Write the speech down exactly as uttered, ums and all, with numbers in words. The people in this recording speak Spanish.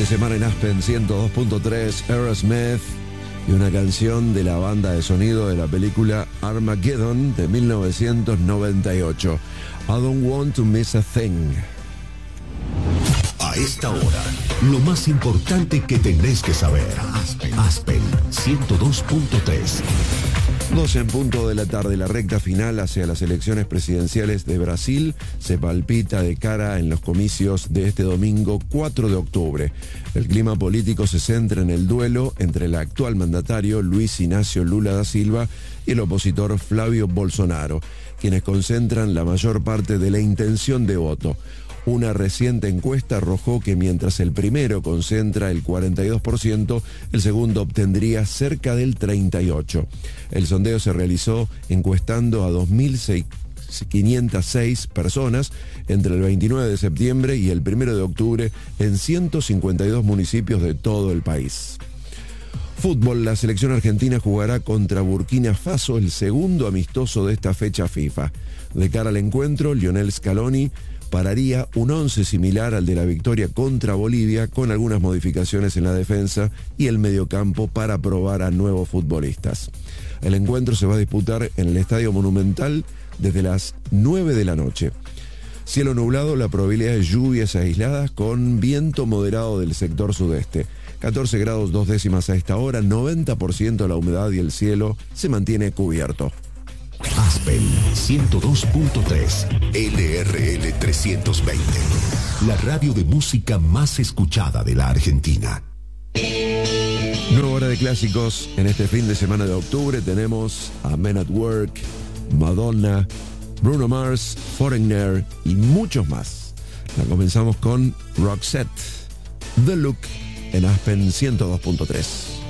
de semana en Aspen ciento dos punto tres, Aerosmith y una canción de la banda de sonido de la película Armageddon de mil novecientos noventa y ocho. I don't want to miss a thing. A esta hora, lo más importante que tenés que saber. Aspen, Aspen ciento dos punto tres. doce en punto de la tarde, la recta final hacia las elecciones presidenciales de Brasil se palpita de cara en los comicios de este domingo cuatro de octubre. El clima político se centra en el duelo entre el actual mandatario Luis Inácio Lula da Silva y el opositor Flavio Bolsonaro, quienes concentran la mayor parte de la intención de voto. Una reciente encuesta arrojó que mientras el primero concentra el cuarenta y dos por ciento, el segundo obtendría cerca del treinta y ocho por ciento. El sondeo se realizó encuestando a dos mil quinientas seis personas entre el veintinueve de septiembre y el primero de octubre en ciento cincuenta y dos municipios de todo el país. Fútbol, la selección argentina jugará contra Burkina Faso el segundo amistoso de esta fecha FIFA. De cara al encuentro, Lionel Scaloni pararía un once similar al de la victoria contra Bolivia, con algunas modificaciones en la defensa y el mediocampo para probar a nuevos futbolistas. El encuentro se va a disputar en el Estadio Monumental desde las nueve de la noche. Cielo nublado, la probabilidad de lluvias aisladas con viento moderado del sector sudeste. catorce grados dos décimas a esta hora, noventa por ciento la humedad y el cielo se mantiene cubierto. Aspen ciento dos punto tres, L R L trescientos veinte, la radio de música más escuchada de la Argentina. Nueva hora de clásicos. En este fin de semana de octubre tenemos a Men at Work, Madonna, Bruno Mars, Foreigner y muchos más. La comenzamos con Roxette, The Look, en Aspen ciento dos punto tres.